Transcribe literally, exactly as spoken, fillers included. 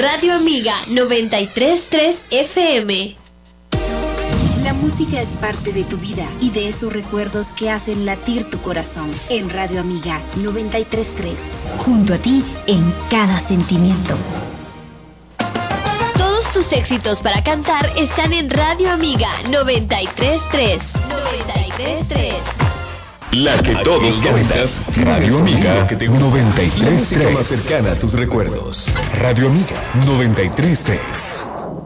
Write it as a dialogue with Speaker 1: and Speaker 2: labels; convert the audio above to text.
Speaker 1: Radio Amiga noventa y tres punto tres F M.
Speaker 2: La música es parte de tu vida y de esos recuerdos que hacen latir tu corazón. En Radio Amiga noventa y tres punto tres. Junto a ti en cada sentimiento.
Speaker 1: Todos tus éxitos para cantar están en Radio Amiga noventa y tres punto tres. noventa y tres punto tres.
Speaker 3: La que todos cantas, Radio Amiga noventa y tres punto tres.
Speaker 4: Más cercana a tus recuerdos.
Speaker 3: Radio Amiga noventa y tres punto tres.